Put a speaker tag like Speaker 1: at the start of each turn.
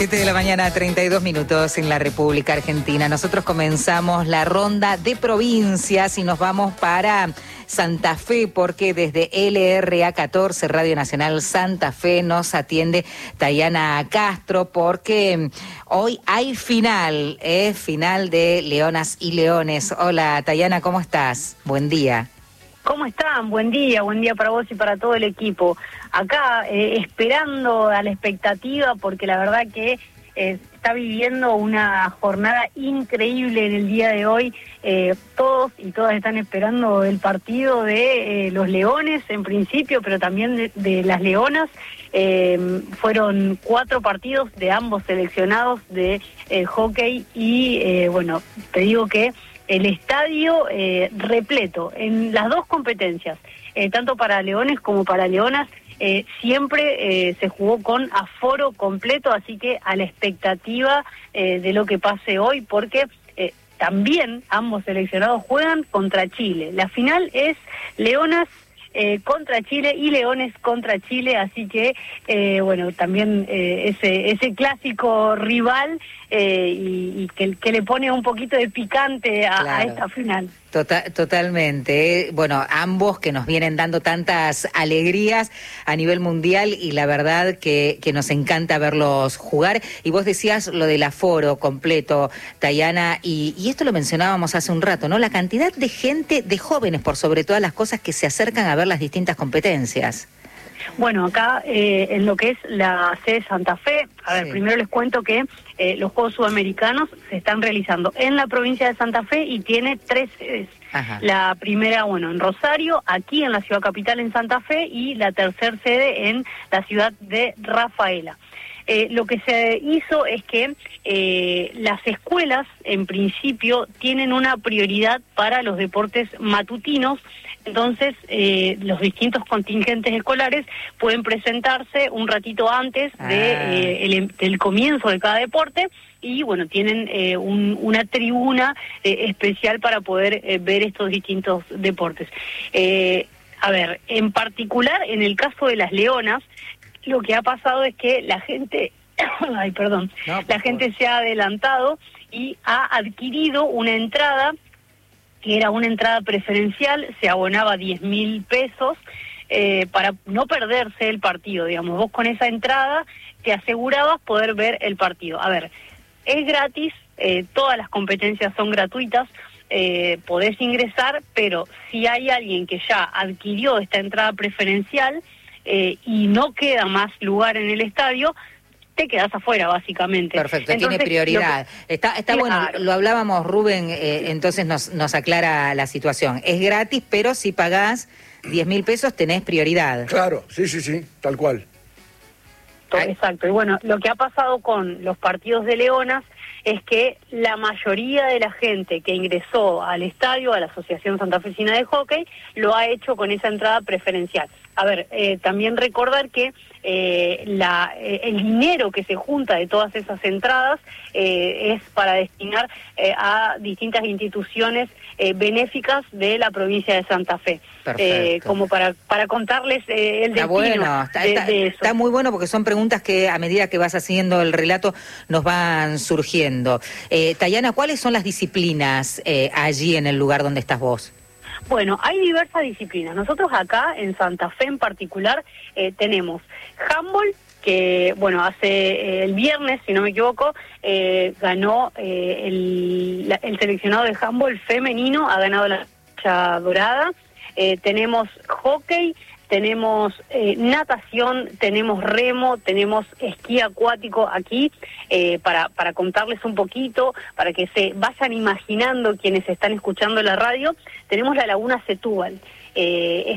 Speaker 1: 7 de la mañana, 32 minutos en la República Argentina. Nosotros comenzamos la ronda de provincias y nos vamos para Santa Fe, porque desde LRA 14, Radio Nacional Santa Fe, nos atiende Tayana Castro, porque hoy hay final de Leonas y Leones. Hola, Tayana, ¿cómo estás? Buen día.
Speaker 2: ¿Cómo están? Buen día para vos y para todo el equipo. Acá esperando a la expectativa, porque la verdad que está viviendo una jornada increíble en el día de hoy. Todos y todas están esperando el partido de los Leones en principio, pero también de las Leonas. Fueron 4 partidos de ambos seleccionados de hockey y bueno, te digo que el estadio repleto en las dos competencias, tanto para Leones como para Leonas. Siempre se jugó con aforo completo, así que a la expectativa de lo que pase hoy, porque también ambos seleccionados juegan contra Chile. La final es Leonas contra Chile y Leones contra Chile, así que bueno, también ese clásico rival y que le pone un poquito de picante a esta final.
Speaker 1: Totalmente. Bueno, ambos que nos vienen dando tantas alegrías a nivel mundial y la verdad que nos encanta verlos jugar. Y vos decías lo del aforo completo, Tayana, y esto lo mencionábamos hace un rato, ¿no? La cantidad de gente, de jóvenes por sobre todas las cosas, que se acercan a ver las distintas competencias.
Speaker 2: Bueno, acá en lo que es la sede Santa Fe, primero les cuento que los Juegos Sudamericanos se están realizando en la provincia de Santa Fe y tiene 3 sedes. Ajá. La primera, bueno, en Rosario, aquí en la ciudad capital en Santa Fe, y la tercera sede en la ciudad de Rafaela. Lo que se hizo es que las escuelas, en principio, tienen una prioridad para los deportes matutinos. Entonces, los distintos contingentes escolares pueden presentarse un ratito antes del comienzo de cada deporte y, bueno, tienen una tribuna especial para poder ver estos distintos deportes. En particular, en el caso de las Leonas, lo que ha pasado es que la gente, la gente se ha adelantado y ha adquirido una entrada que era una entrada preferencial. Se abonaba 10.000 pesos para no perderse el partido, digamos. Vos con esa entrada te asegurabas poder ver el partido. Es gratis, todas las competencias son gratuitas, podés ingresar, pero si hay alguien que ya adquirió esta entrada preferencial y no queda más lugar en el estadio, te quedás afuera, básicamente.
Speaker 1: Perfecto. Entonces, tiene prioridad. Está bueno, lo hablábamos, Rubén, entonces nos aclara la situación. Es gratis, pero si pagás 10.000 pesos tenés prioridad.
Speaker 3: Claro, sí, tal cual.
Speaker 2: Exacto. Y bueno, lo que ha pasado con los partidos de Leonas es que la mayoría de la gente que ingresó al estadio, a la Asociación Santafesina de Hockey, lo ha hecho con esa entrada preferencial. También recordar que el dinero que se junta de todas esas entradas es para destinar a distintas instituciones benéficas de la provincia de Santa Fe. Como para contarles el destino.
Speaker 1: Bueno, está muy bueno, porque son preguntas que a medida que vas haciendo el relato nos van surgiendo. Tayana, ¿cuáles son las disciplinas allí en el lugar donde estás vos?
Speaker 2: Bueno, hay diversas disciplinas. Nosotros acá, en Santa Fe en particular, tenemos handball, que, bueno, hace el viernes, si no me equivoco, ganó el seleccionado de handball femenino, ha ganado la medalla dorada. Tenemos hockey, tenemos natación, tenemos remo, tenemos esquí acuático aquí, para contarles un poquito, para que se vayan imaginando quienes están escuchando la radio. Tenemos la Laguna Setúbal.